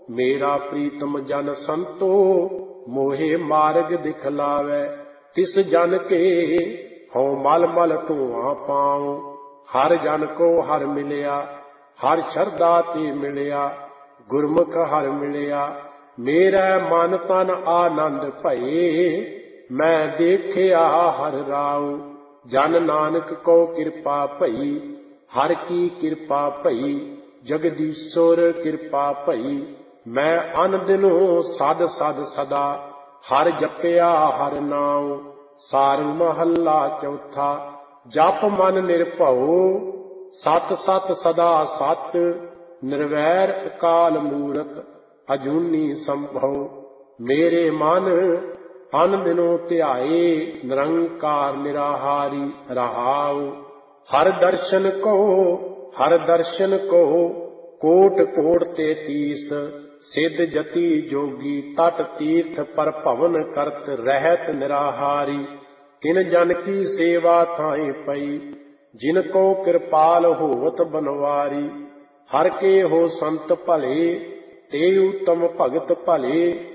मेरा प्रीतम जन संतो, मोहे मार्ग दिखलावै। तिस जन के हों मल मल धुआं पाऊं, हर जन को हर मिलिया, हर शरदा ते मिलिया, गुरमुख हर मिलिया। मेरा मन तन आनंद भये, मैं देखिया हर राऊ। जन नानक को कृपा भई, हर की कृपा भई, जगदीश्वर कृपा भई। मैं अन दिनों सद सद सदा, हर जपया हर नाम। सारंग महला चौथा। जप मन निर्भउ, सत सत सदा सत। निर्वैर अकाल मूरत, अजूनी संभव। मेरे मन अन दिनों ध्याए, निरंकार निराहारी रहाऊ। हर दर्शन को हर दर्शन को, कोट कोट 33। सिद्ध जति जोगी तट तीर्थ पर भवन करत रहत निराहारी। तिन जन की सेवा थाई पई, जिनको कृपाल होवत बनवारी। हर के हो संत भले, ते उत्तम भगत भले।